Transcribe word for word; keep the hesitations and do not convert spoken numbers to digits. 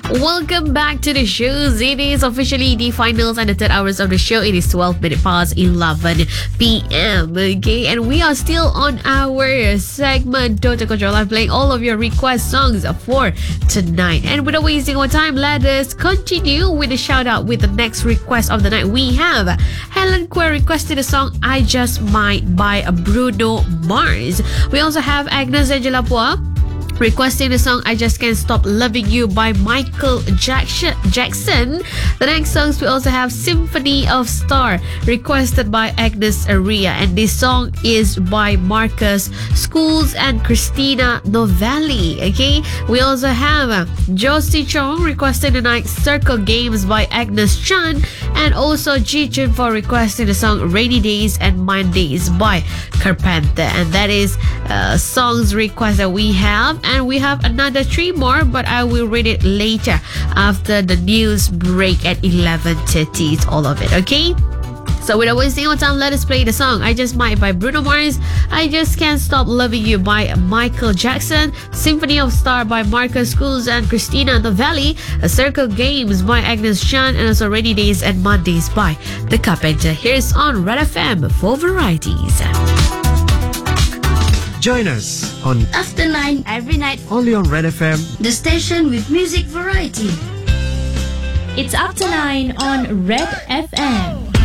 Welcome back to the show. It is officially the finals and the third hours of the show. It is twelve minutes past eleven p.m. Okay, and we are still on our segment Total Control. I'm playing all of your request songs for tonight. And without wasting our time, let us continue with the shout out with the next request of the night. We have Helen Quer requested the song I Just Might by Bruno Mars. We also have Agnes Ejelapua requesting the song I Just Can't Stop Loving You by Michael Jackson. Jackson. The next songs we also have Symphony of Star requested by Agnes Aria, and this song is by Marcus Schools and Christina Novelli. Okay, we also have uh, Josie Chong requesting the night Circle Games by Agnes Chan, and also Ji Chun for requesting the song Rainy Days and Mondays by Carpenter. And that is uh, songs request that we have. And we have another three more, but I will read it later after the news break at eleven thirty. It's all of it, okay? So without wasting our time, let us play the song I Just Might by Bruno Mars, I Just Can't Stop Loving You by Michael Jackson, Symphony of Star by Marcus Schools and Christina Novelli, A Circle Games by Agnes Chan, and also Rainy Days and Mondays by The Carpenter. Here's on Red F M for Varieties. Join us on After nine every night, only on Red F M, the station with music variety. It's After nine on Red F M.